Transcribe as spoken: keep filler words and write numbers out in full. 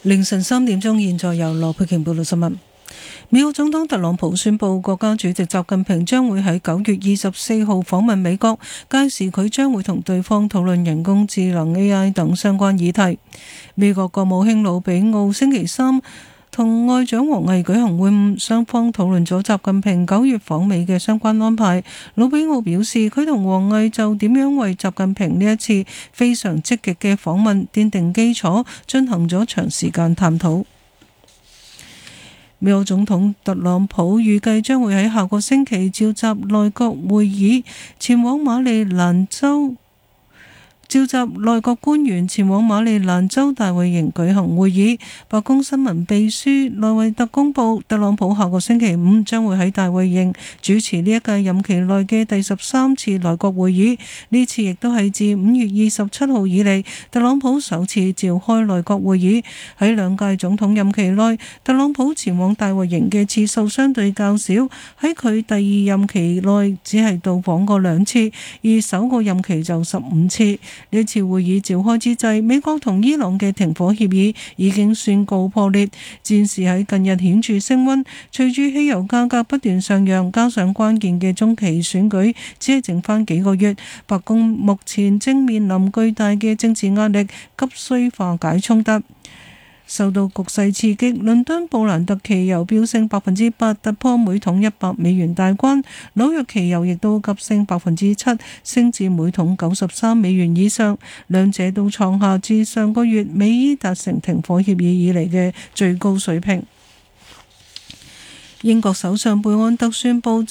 凌晨三點鐘，現在由羅佩瓊報道新聞。美國總統特朗普宣布，國家主席習近平將會喺九月二十四號訪問美國，屆時佢將會同對方討論人工智能 A I 等相關議題。美國國務卿魯比奧星期三同外長王毅舉行會晤，雙方討論咗習近平九月訪美嘅相關安排。魯比奧表示，佢同王毅就點樣為習近平呢一次非常積極嘅訪問奠定基礎，進行咗長時間探討。美國總統特朗普預計將會喺下個星期召集內閣會議，前往馬里蘭州。召集內閣官員前往馬里蘭州大衛營舉行會議。白宮新聞秘書內維特公佈，特朗普下個星期五將會喺大衛營主持呢一屆任期內嘅第十三次內閣會議。呢次亦都係自五月二十七號以嚟，特朗普首次召開內閣會議。喺兩屆總統任期內，特朗普前往大衛營嘅次數相對較少。喺佢第二任期內，只係到訪過兩次，而首個任期就十五次。呢次會議召開之際，美國同伊朗嘅停火協議已經宣告破裂，戰事喺近日顯著升溫。隨住汽油價格不斷上揚，加上關鍵嘅中期選舉只係剩翻幾個月，白宮目前正面臨巨大嘅政治壓力，急需化解衝突。受到局勢刺激，倫敦布蘭特期油飆升百分之八，突破每桶一百美元大關；紐約期油亦都急升百分之七，升至每桶九十三美元以上，兩者都創下自上個月美伊達成停火協議以嚟嘅最高水平。英國首相貝安特宣布